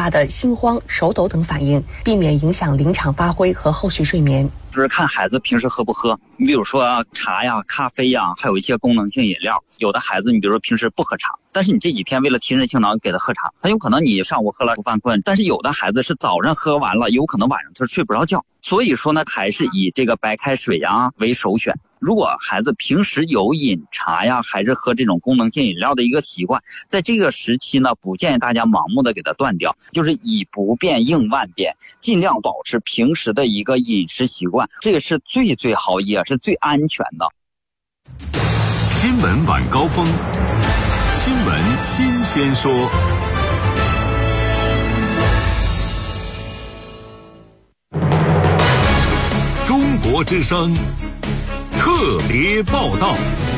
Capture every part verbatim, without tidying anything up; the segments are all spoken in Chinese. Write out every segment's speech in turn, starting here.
发的心慌、手抖等反应，避免影响临场发挥和后续睡眠。 就是看孩子平时喝不喝，你比如说茶呀、咖啡呀，还有一些功能性饮料。有的孩子你比如说平时不喝茶，但是你这几天为了提神醒脑给他喝茶，很有可能你上午喝了犯困，但是有的孩子是早上喝完了，有可能晚上他睡不着觉。所以说呢，还是以这个白开水呀为首选。如果孩子平时有饮茶呀，还是喝这种功能性饮料的一个习惯，在这个时期呢，不建议大家盲目的给它断掉，就是以不变应万变，尽量保持平时的一个饮食习惯，这个是最最好也是最安全的。 新闻晚高峰，新闻新鲜说。中国之声特别报道。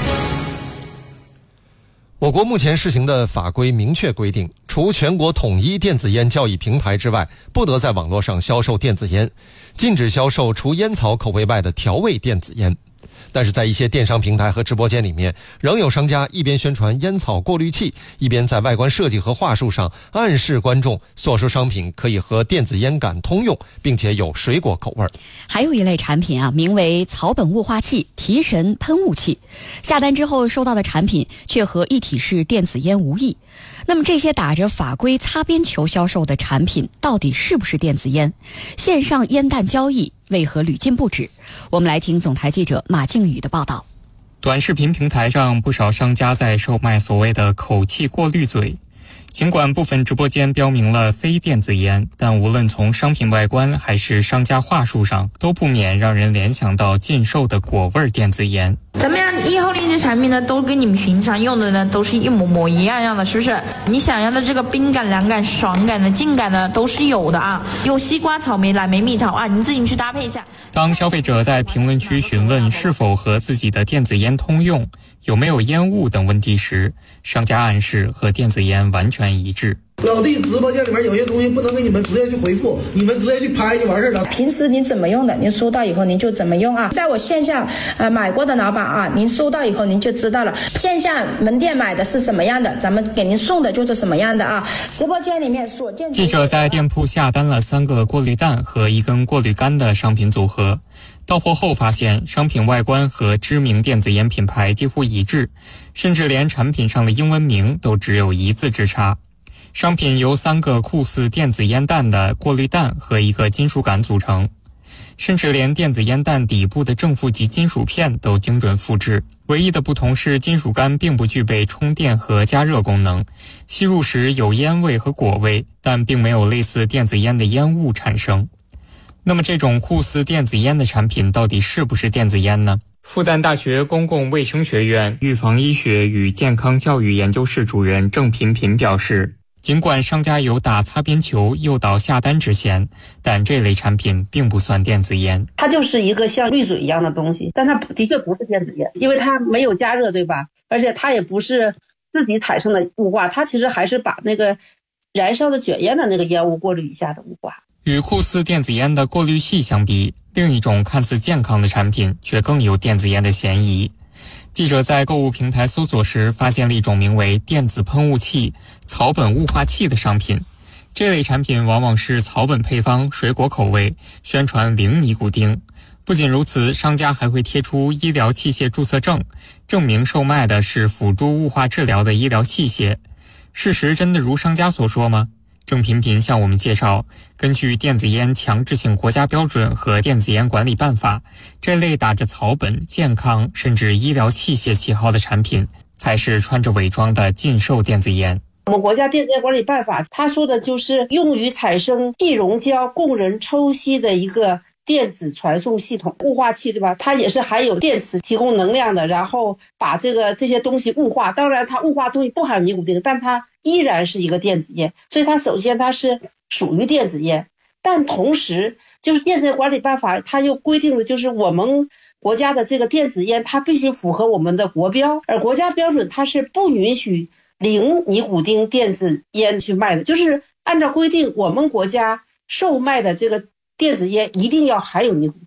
我国目前试行的法规明确规定，除全国统一电子烟交易平台之外，不得在网络上销售电子烟，禁止销售除烟草口味外的调味电子烟。但是在一些电商平台和直播间里面，仍有商家一边宣传烟草过滤器，一边在外观设计和话术上暗示观众所售商品可以和电子烟杆通用，并且有水果口味。 还有一类产品啊，名为草本雾化器、提神喷雾器，下单之后收到的产品却和一体式电子烟无异。那么这些打着法规擦边球销售的产品到底是不是电子烟？线上烟弹交易为何屡禁不止？我们来听总台记者马靖宇的报道。 短视频平台上不少商家在售卖所谓的口气过滤嘴，尽管部分直播间标明了非电子烟，但无论从商品外观还是商家话术上，都不免让人联想到禁售的果味电子烟。 咱们以后那些产品呢，都跟你们平常用的呢，都是一模模一样样的，是不是？你想要的这个冰感、凉感、爽感的、劲感的都是有的啊，有西瓜、草莓、蓝莓、蜜桃啊，你自己去搭配一下。 当消费者在评论区询问是否和自己的电子烟通用，有没有烟雾等问题时，商家暗示和电子烟完全一致。 老弟直播间里面有些东西不能给你们直接去回复，你们直接去拍就完事了。 平时您怎么用的，您收到以后您就怎么用啊。在我线下呃买过的老板啊，您收到以后您就知道了，线下门店买的是什么样的，咱们给您送的就是什么样的啊。直播间里面所见。 记者在店铺下单了三个过滤蛋和一根过滤杆的商品组合，到货后发现商品外观和知名电子烟品牌几乎一致，甚至连产品上的英文名都只有一字之差。商品由三个酷似电子烟弹的过滤弹和一个金属杆组成，甚至连电子烟弹底部的正负极金属片都精准复制。唯一的不同是金属杆并不具备充电和加热功能，吸入时有烟味和果味，但并没有类似电子烟的烟雾产生。那么这种酷似电子烟的产品到底是不是电子烟呢？复旦大学公共卫生学院预防医学与健康教育研究室主任郑频频表示，尽管商家有打擦边球诱导下单之嫌，但这类产品并不算电子烟。 它就是一个像滤嘴一样的东西，但它的确不是电子烟，因为它没有加热，对吧？而且它也不是自己产生的雾化，它其实还是把那个燃烧的卷烟的那个烟雾过滤一下的雾化。 与酷似电子烟的过滤器相比，另一种看似健康的产品却更有电子烟的嫌疑。记者在购物平台搜索时发现了一种名为电子喷雾器、草本雾化器的商品。这类产品往往是草本配方、水果口味，宣传零尼古丁。不仅如此，商家还会贴出医疗器械注册证，证明售卖的是辅助雾化治疗的医疗器械。事实真的如商家所说吗？郑频频向我们介绍，根据电子烟强制性国家标准和电子烟管理办法，这类打着草本、健康甚至医疗器械旗号的产品，才是穿着伪装的禁售电子烟。 我们国家电子烟管理办法，它说的就是用于产生地溶胶供人抽吸的一个电子传送系统，雾化器，对吧？它也是含有电池提供能量的，然后把这个这些东西雾化。当然它雾化东西不含有尼古丁，但它依然是一个电子烟，所以它首先它是属于电子烟。但同时就是电子烟管理办法它又规定的就是我们国家的这个电子烟它必须符合我们的国标，而国家标准它是不允许零尼古丁电子烟去卖的，就是按照规定我们国家售卖的这个电子烟一定要含有尼古丁。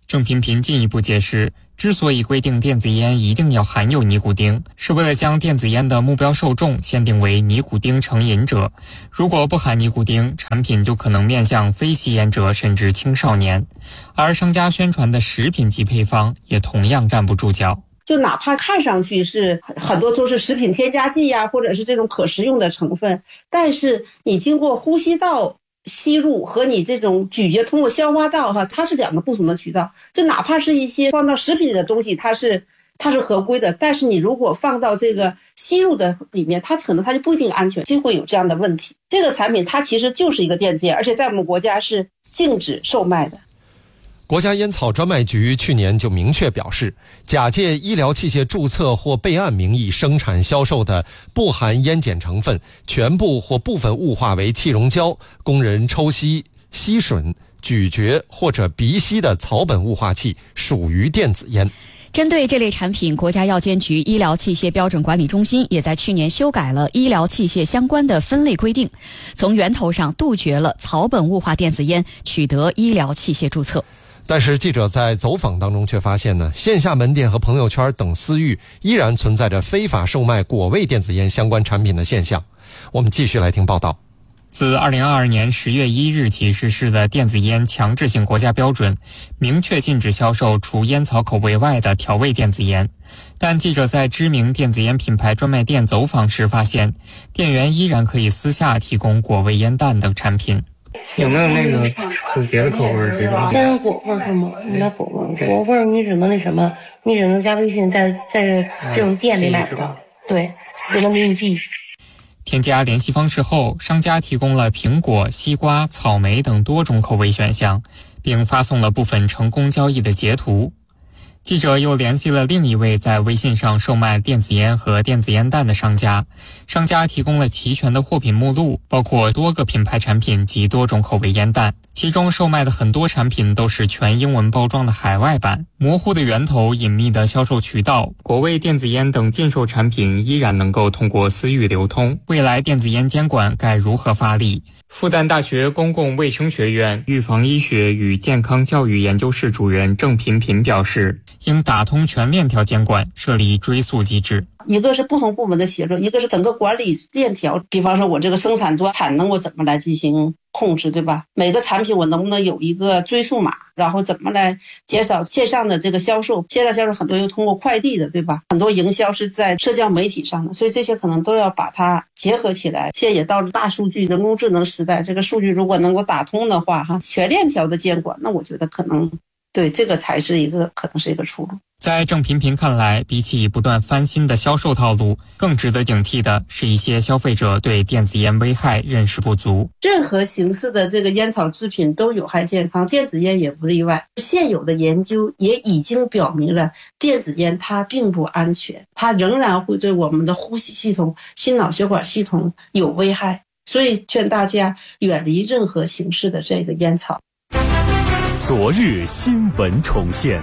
郑频频进一步解释，之所以规定电子烟一定要含有尼古丁，是为了将电子烟的目标受众限定为尼古丁成瘾者。如果不含尼古丁，产品就可能面向非吸烟者甚至青少年。而商家宣传的食品级配方也同样站不住脚。 就哪怕看上去是很多都是食品添加剂呀、啊，或者是这种可食用的成分，但是你经过呼吸道吸入和你这种咀嚼通过消化道哈，它是两个不同的渠道。就哪怕是一些放到食品里的东西，它是它是合规的，但是你如果放到这个吸入的里面，它可能它就不一定安全，就会有这样的问题。这个产品它其实就是一个电子烟，而且在我们国家是禁止售卖的。 国家烟草专卖局去年就明确表示，假借医疗器械注册或备案名义生产销售的不含烟碱成分、全部或部分雾化为气溶胶，供人抽吸、吸吮、咀嚼或者鼻吸的草本雾化器属于电子烟。 针对这类产品，国家药监局医疗器械标准管理中心也在去年修改了医疗器械相关的分类规定，从源头上杜绝了草本雾化电子烟取得医疗器械注册。 但是记者在走访当中却发现呢，线下门店和朋友圈等私域依然存在着非法售卖果味电子烟相关产品的现象。我们继续来听报道。 自二零二二年十月一日起实施的电子烟强制性国家标准，明确禁止销售除烟草口味外的调味电子烟。但记者在知名电子烟品牌专卖店走访时发现，店员依然可以私下提供果味烟弹等产品。 有没有那个就别的口味这种？ 单果味是吗？应该果味，果味你只能那什么，你只能加微信，在在这种店里买的，对，只能给你寄。 添加联系方式后，商家提供了苹果、西瓜、草莓等多种口味选项，并发送了部分成功交易的截图。记者又联系了另一位在微信上售卖电子烟和电子烟弹的商家，商家提供了齐全的货品目录，包括多个品牌产品及多种口味烟弹，其中售卖的很多产品都是全英文包装的海外版，模糊的源头、隐秘的销售渠道，果味电子烟等禁售产品依然能够通过私域流通。未来电子烟监管该如何发力？复旦大学公共卫生学院预防医学与健康教育研究室主任郑频频表示，应打通全链条监管，设立追溯机制。 一个是不同部门的协作，一个是整个管理链条，比方说我这个生产端产能我怎么来进行控制，对吧？每个产品我能不能有一个追溯码，然后怎么来减少线上的这个销售，线上销售很多又通过快递的，对吧？很多营销是在社交媒体上的，所以这些可能都要把它结合起来。现在也到了大数据、人工智能时代，这个数据如果能够打通的话，哈，全链条的监管，那我觉得可能对这个才是一个可能是一个出路。 在郑频频看来，比起不断翻新的销售套路，更值得警惕的是一些消费者对电子烟危害认识不足。 任何形式的这个烟草制品都有害健康，电子烟也不例外。现有的研究也已经表明了，电子烟它并不安全，它仍然会对我们的呼吸系统、心脑血管系统有危害。所以劝大家远离任何形式的这个烟草。 昨日新闻重现，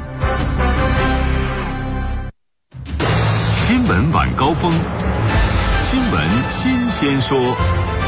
新闻晚高峰，新闻新鲜说。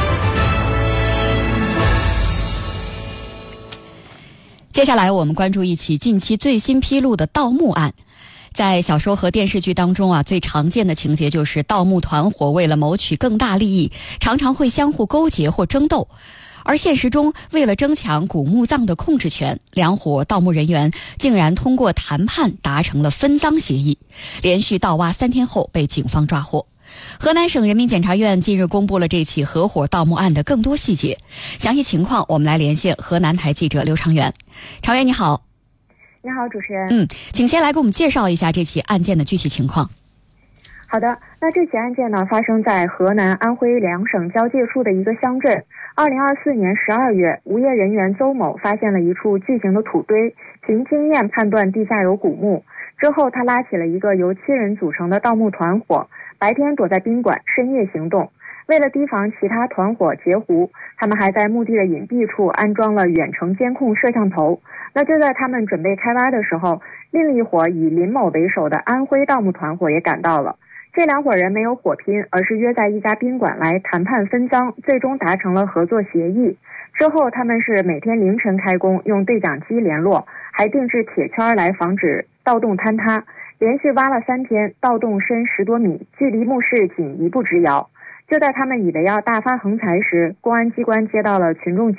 接下来我们关注一起近期最新披露的盗墓案。在小说和电视剧当中啊，最常见的情节就是盗墓团伙为了谋取更大利益，常常会相互勾结或争斗。而现实中，为了争抢古墓葬的控制权，两伙盗墓人员竟然通过谈判达成了分赃协议，连续盗挖三天后被警方抓获。河南省人民检察院近日公布了这起合伙盗墓案的更多细节，详细情况我们来连线河南台记者刘长元。长元你好。 你好，主持人。 嗯，请先来给我们介绍一下这起案件的具体情况。 好的，那这起案件呢，发生在河南、安徽两省交界处的一个乡镇。二零二四年十二月，无业人员邹某发现了一处巨型的土堆，凭经验判断地下有古墓。之后，他拉起了一个由七人组成的盗墓团伙，白天躲在宾馆，深夜行动。为了提防其他团伙截胡，他们还在墓地的隐蔽处安装了远程监控摄像头。那就在他们准备开挖的时候，另一伙以林某为首的安徽盗墓团伙也赶到了。这两伙人没有火拼，而是约在一家宾馆来谈判分赃，最终达成了合作协议。之后他们是每天凌晨开工，用对讲机联络， 还定制铁圈来防止盗洞坍塌。连续挖了三天，盗洞深十多米，距离墓室仅一步之遥。就在他们以为要大发横财时，公安机关接到了群众